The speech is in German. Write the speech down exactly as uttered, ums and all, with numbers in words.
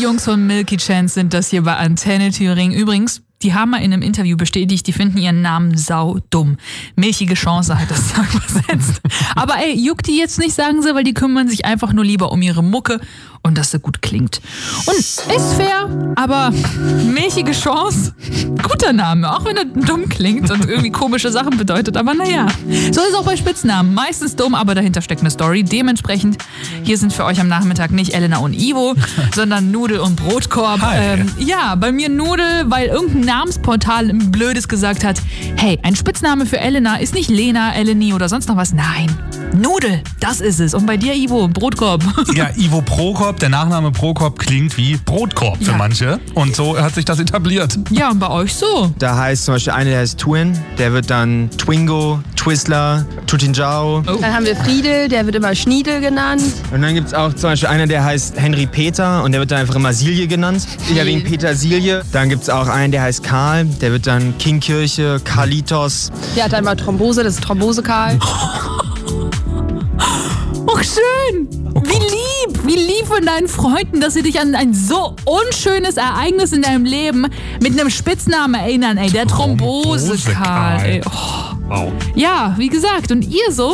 Jungs von Milky Chance sind das hier bei Antenne Thüringen. Übrigens, die haben mal in einem Interview bestätigt, die finden ihren Namen saudumm. Milchige Chance hat das übersetzt. Aber ey, juckt die jetzt nicht, sagen sie, weil die kümmern sich einfach nur lieber um ihre Mucke und dass sie gut klingt. Und ist fair, aber milchige Chance, guter Name, auch wenn er dumm klingt und irgendwie komische Sachen bedeutet. Aber naja, so ist es auch bei Spitznamen. Meistens dumm, aber dahinter steckt eine Story. Dementsprechend, hier sind für euch am Nachmittag nicht Elena und Ivo, sondern Nudel und Brotkorb. Ähm, ja, bei mir Nudel, weil irgendein Namensportal ein Blödes gesagt hat, hey, ein Spitzname für Elena ist nicht Lena, Eleni oder sonst noch was. Nein, Nudel, das ist es. Und bei dir, Ivo, Brotkorb. Ja, Ivo Prokop, der Nachname Prokop klingt wie Brotkorb für ja. manche. Und so hat sich das etabliert. Ja, und bei euch so? Da heißt zum Beispiel einer, der heißt Twin, der wird dann Twingo, Twizzler, Tutinjau. Oh. Dann haben wir Friedel, der wird immer Schniedel genannt. Und dann gibt es auch zum Beispiel einer, der heißt Henry Peter und der wird dann einfach immer Silje genannt. Ja, wegen Petersilie. Dann gibt es auch einen, der heißt Karl, der wird dann Kingkirche, Carlitos. Der hat dann mal Thrombose, das ist Thrombose-Karl. Och, schön! Wie lieb, wie lieb von deinen Freunden, dass sie dich an ein so unschönes Ereignis in deinem Leben mit einem Spitznamen erinnern, ey, der Thrombose-Karl, ey. Oh. Wow. Ja, wie gesagt, und ihr so?